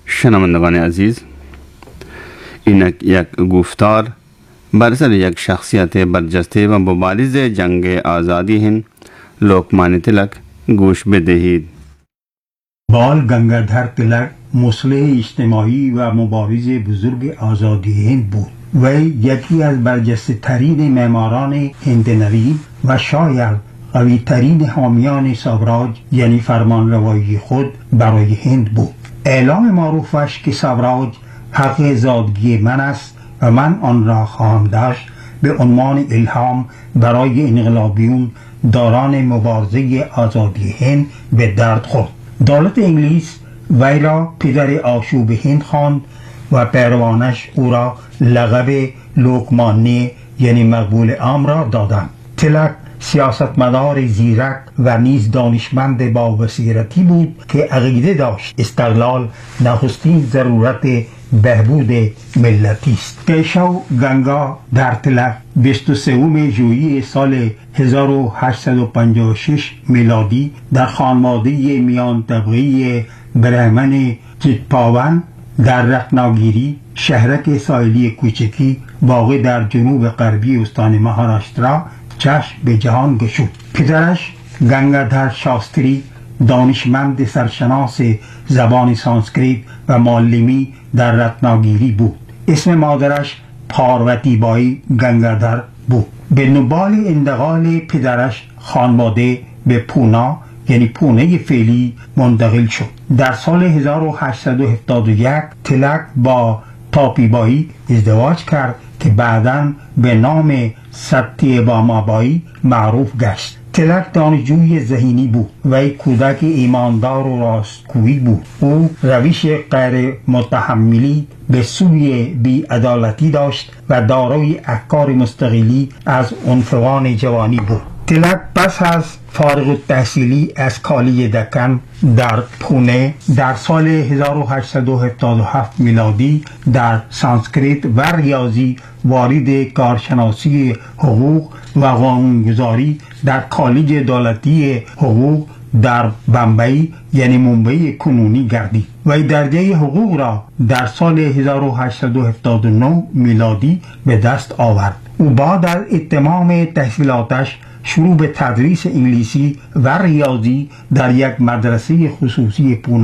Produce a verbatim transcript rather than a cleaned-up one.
شنوندگان عزیز، این یک گفتار بر سر یک شخصیت برجسته و مبارز جنگ آزادی هند لوکمانیا تلک گوش بدهید. بال گنگادر تلک مصلح اجتماعی و مبارز بزرگ آزادی هند بود. وی یکی از برجسته ترین معماران هند نوین و شاید قوی ترین حامیان ساوراج یعنی فرمان روایی خود برای هند بود. اعلام معروفش که ساوراج حق زادگی من است و من آن را خواهم داشت به عنوان الهام برای انقلابیون داران مبارزه آزادی هند به درد خورد. دولت انگلیس وی را پدر آشوب هند خواند و پیروانش او را لقب لوکمانیا یعنی مقبول عام را دادند. تلک سیاستمدار زیرک و نیز دانشمند با بصیرتی بود که عقیده داشت استقلال نخستین ضرورت بهبود ملتی است. کیشو گنگادر تلک بیست و سوم ژوئیه سال هزار و هشتصد و پنجاه و شش میلادی در خانواده میان طبقه برهمن چیتپاون در رتناگیری شهرک ساحلی کوچکی واقع در جنوب غربی استان مهاراشترا چشم به جهان گشود. پدرش گنگادر شاستری دانشمند سرشناس زبان سانسکریت و معلمی در رتناگیری بود. اسم مادرش پارواتی بای گنگادر بود. به دنبال انتقال پدرش خانواده به پونا یعنی پونه فعلی منتقل شد. در سال هزار و هشتصد و هفتاد و یک تلک با تاپی بایی ازدواج کرد که بعداً به نام ستی بامابایی معروف گشت. تلک دانشجوی ذهینی بود و یک کودک ایماندار و راستگویی بود. او روش غیر متحملی به سوی بی‌عدالتی داشت و دارای افکار مستقلی از عنفوان جوانی بود. تلک پس از فارغ التحصیلی از کالج دکن در پونه در سال هزار و هشتصد و هفتاد و هفت میلادی در سانسکریت و ریاضی وارد کارشناسی حقوق و قانونگذاری در کالج دولتی حقوق در بمبئی یعنی ممبئی کنونی گردید و درجه حقوق را در سال هزار و هشتصد و هفتاد و نه میلادی به دست آورد. او بعد از اتمام تحصیلاتش شروع به تدریس انگلیسی و ریاضی در یک مدرسه خصوصی پونه